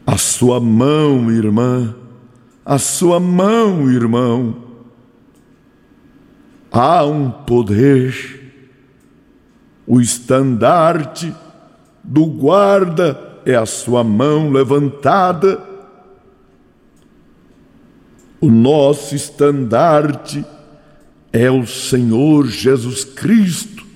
A sua mão, irmã, a sua mão, irmão. Há um poder. O estandarte do guarda é a sua mão levantada. O nosso estandarte é o Senhor Jesus Cristo.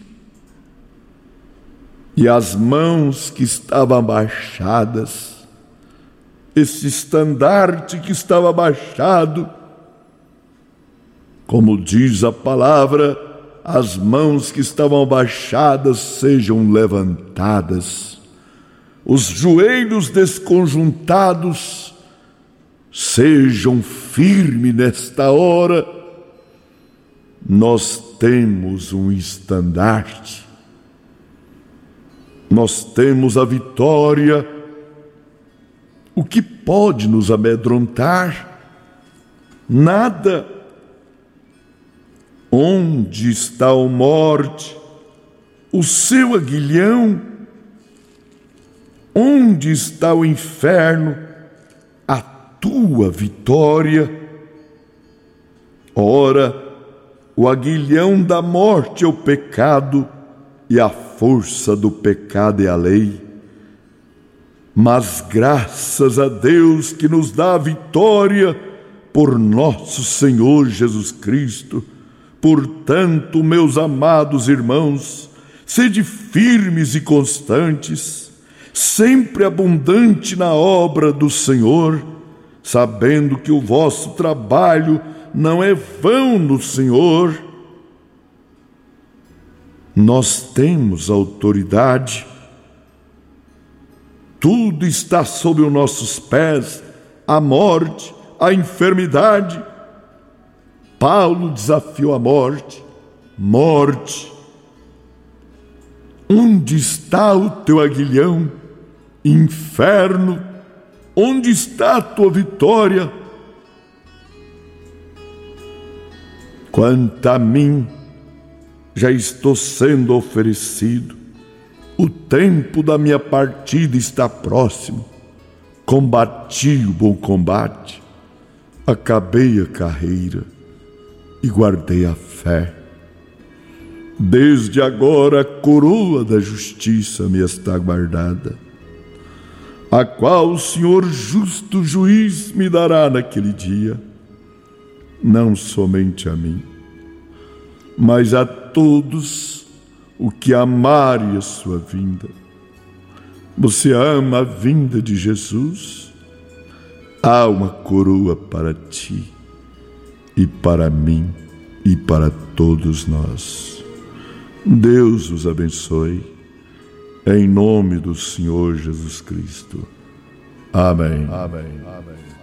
E as mãos que estavam abaixadas, esse estandarte que estava abaixado, como diz a palavra, as mãos que estavam abaixadas sejam levantadas, os joelhos desconjuntados sejam firmes nesta hora. Nós temos um estandarte, nós temos a vitória. O que pode nos amedrontar? Nada. Onde está a morte, o seu aguilhão? Onde está o inferno, a tua vitória? Ora, o aguilhão da morte é o pecado, e a força do pecado é a lei. Mas graças a Deus que nos dá a vitória por nosso Senhor Jesus Cristo. Portanto, meus amados irmãos, sede firmes e constantes, sempre abundante na obra do Senhor, sabendo que o vosso trabalho não é vão no Senhor. Nós temos autoridade, tudo está sob os nossos pés, a morte, a enfermidade. Paulo desafiou a morte. Morte, onde está o teu aguilhão? Inferno, onde está a tua vitória? Quanto a mim, já estou sendo oferecido. O tempo da minha partida está próximo. Combati o bom combate, acabei a carreira e guardei a fé. Desde agora a coroa da justiça me está guardada, a qual o Senhor justo juiz me dará naquele dia, não somente a mim, mas a todos o que amarem a sua vinda. Você ama a vinda de Jesus? Há uma coroa para ti, e para mim, e para todos nós. Deus os abençoe, em nome do Senhor Jesus Cristo. Amém. Amém. Amém.